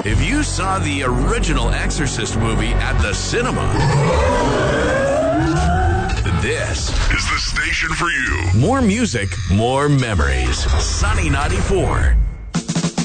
If you saw the original Exorcist movie at the cinema, this is the station for you. More music, more memories. Sunny 94.